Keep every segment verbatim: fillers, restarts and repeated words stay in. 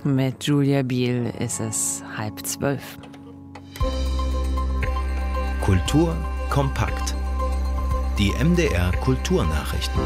Mit Julia Biel ist es halb zwölf. Kultur kompakt. Die M D R Kulturnachrichten.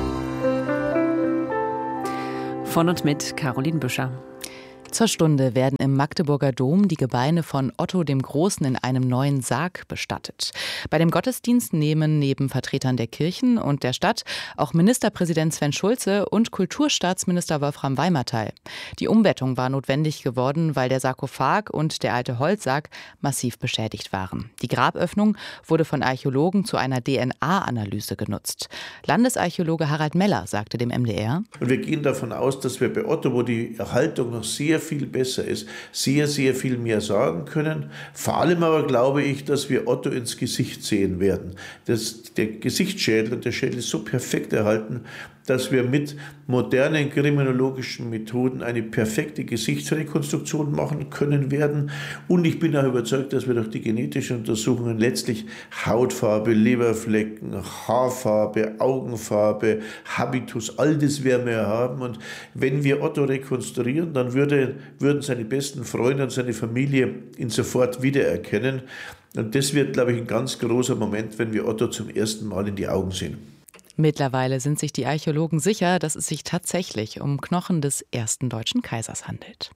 Von und mit Caroline Büscher. Zur Stunde werden im Magdeburger Dom die Gebeine von Otto dem Großen in einem neuen Sarg bestattet. Bei dem Gottesdienst nehmen neben Vertretern der Kirchen und der Stadt auch Ministerpräsident Sven Schulze und Kulturstaatsminister Wolfram Weimer teil. Die Umbettung war notwendig geworden, weil der Sarkophag und der alte Holzsarg massiv beschädigt waren. Die Graböffnung wurde von Archäologen zu einer D N A-Analyse genutzt. Landesarchäologe Harald Meller sagte dem M D R: Und wir gehen davon aus, dass wir bei Otto, wo die Erhaltung noch sehr viel besser ist, sehr, sehr viel mehr sagen können. Vor allem aber glaube ich, dass wir Otto ins Gesicht sehen werden. Das, der Gesichtsschädel und der Schädel ist so perfekt erhalten, dass wir mit modernen kriminologischen Methoden eine perfekte Gesichtsrekonstruktion machen können werden. Und ich bin auch überzeugt, dass wir durch die genetischen Untersuchungen letztlich Hautfarbe, Leberflecken, Haarfarbe, Augenfarbe, Habitus, all das werden wir haben. Und wenn wir Otto rekonstruieren, dann würde, würden seine besten Freunde und seine Familie ihn sofort wiedererkennen. Und das wird, glaube ich, ein ganz großer Moment, wenn wir Otto zum ersten Mal in die Augen sehen. Mittlerweile sind sich die Archäologen sicher, dass es sich tatsächlich um Knochen des ersten deutschen Kaisers handelt.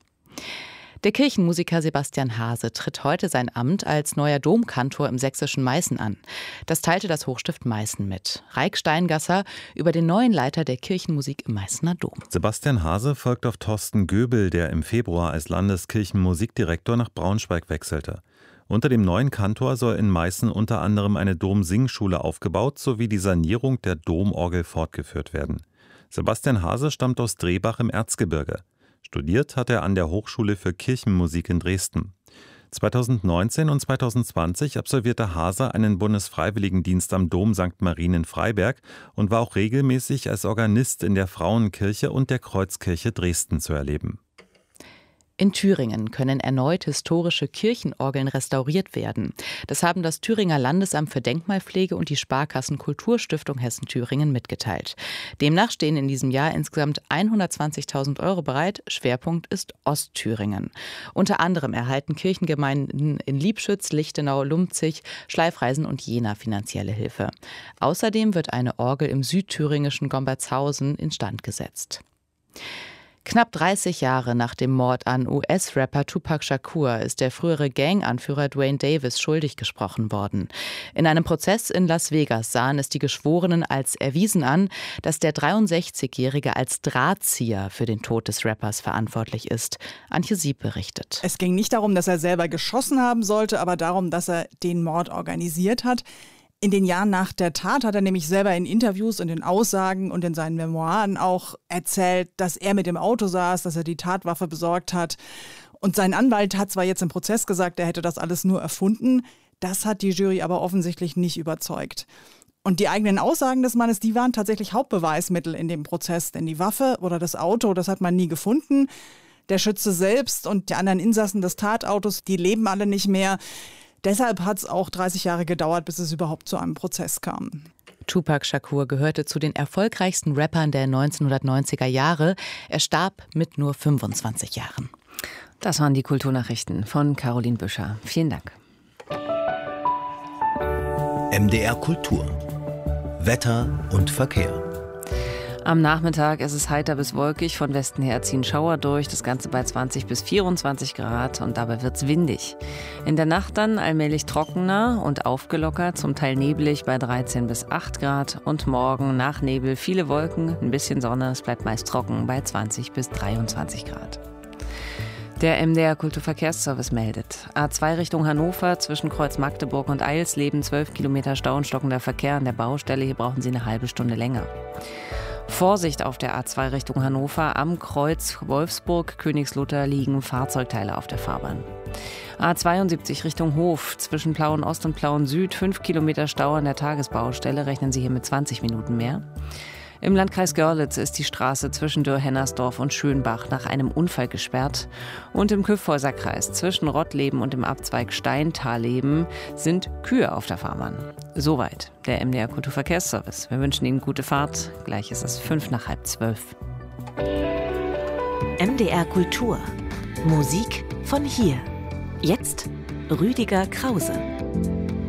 Der Kirchenmusiker Sebastian Haase tritt heute sein Amt als neuer Domkantor im sächsischen Meißen an. Das teilte das Hochstift Meißen mit. Reik Steingasser über den neuen Leiter der Kirchenmusik im Meißener Dom. Sebastian Haase folgt auf Thorsten Göbel, der im Februar als Landeskirchenmusikdirektor nach Braunschweig wechselte. Unter dem neuen Kantor soll in Meißen unter anderem eine Domsingschule aufgebaut sowie die Sanierung der Domorgel fortgeführt werden. Sebastian Haase stammt aus Drehbach im Erzgebirge. Studiert hat er an der Hochschule für Kirchenmusik in Dresden. zweitausendneunzehn und zweitausendzwanzig absolvierte Haase einen Bundesfreiwilligendienst am Dom Sankt Marien in Freiberg und war auch regelmäßig als Organist in der Frauenkirche und der Kreuzkirche Dresden zu erleben. In Thüringen können erneut historische Kirchenorgeln restauriert werden. Das haben das Thüringer Landesamt für Denkmalpflege und die Sparkassen Kulturstiftung Hessen-Thüringen mitgeteilt. Demnach stehen in diesem Jahr insgesamt hundertzwanzigtausend Euro bereit. Schwerpunkt ist Ostthüringen. Unter anderem erhalten Kirchengemeinden in Liebschütz, Lichtenau, Lumpzig, Schleifreisen und Jena finanzielle Hilfe. Außerdem wird eine Orgel im südthüringischen Gombertshausen instand gesetzt. Knapp dreißig Jahre nach dem Mord an U S-Rapper Tupac Shakur ist der frühere Gang-Anführer Duane Davis schuldig gesprochen worden. In einem Prozess in Las Vegas sahen es die Geschworenen als erwiesen an, dass der dreiundsechzigjährige als Drahtzieher für den Tod des Rappers verantwortlich ist. Antje Sieb berichtet. Es ging nicht darum, dass er selber geschossen haben sollte, aber darum, dass er den Mord organisiert hat. In den Jahren nach der Tat hat er nämlich selber in Interviews und in Aussagen und in seinen Memoiren auch erzählt, dass er mit dem Auto saß, dass er die Tatwaffe besorgt hat. Und sein Anwalt hat zwar jetzt im Prozess gesagt, er hätte das alles nur erfunden. Das hat die Jury aber offensichtlich nicht überzeugt. Und die eigenen Aussagen des Mannes, die waren tatsächlich Hauptbeweismittel in dem Prozess. Denn die Waffe oder das Auto, das hat man nie gefunden. Der Schütze selbst und die anderen Insassen des Tatautos, die leben alle nicht mehr. Deshalb hat es auch dreißig Jahre gedauert, bis es überhaupt zu einem Prozess kam. Tupac Shakur gehörte zu den erfolgreichsten Rappern der neunzehnhundertneunziger Jahre. Er starb mit nur fünfundzwanzig Jahren. Das waren die Kulturnachrichten von Caroline Büscher. Vielen Dank. M D R Kultur. Wetter und Verkehr. Am Nachmittag ist es heiter bis wolkig, von Westen her ziehen Schauer durch, das Ganze bei zwanzig bis vierundzwanzig Grad und dabei wird's windig. In der Nacht dann allmählich trockener und aufgelockert, zum Teil neblig bei dreizehn bis acht Grad und morgen nach Nebel viele Wolken, ein bisschen Sonne, es bleibt meist trocken bei zwanzig bis dreiundzwanzig Grad. Der M D R Kulturverkehrsservice meldet. A zwei Richtung Hannover zwischen Kreuz Magdeburg und Eilsleben, zwölf Kilometer Stau und stockender Verkehr an der Baustelle, hier brauchen Sie eine halbe Stunde länger. Vorsicht auf der A zwei Richtung Hannover, am Kreuz Wolfsburg-Königslutter liegen Fahrzeugteile auf der Fahrbahn. A zweiundsiebzig Richtung Hof, zwischen Plauen Ost und Plauen Süd, fünf Kilometer Stau an der Tagesbaustelle, rechnen Sie hier mit zwanzig Minuten mehr. Im Landkreis Görlitz ist die Straße zwischen Dürr-Hennersdorf und Schönbach nach einem Unfall gesperrt. Und im Kyffhäuserkreis zwischen Rottleben und dem Abzweig Steintalleben sind Kühe auf der Fahrbahn. Soweit der M D R Kulturverkehrsservice. Wir wünschen Ihnen gute Fahrt. Gleich ist es fünf nach halb zwölf. M D R Kultur. Musik von hier. Jetzt Rüdiger Krause.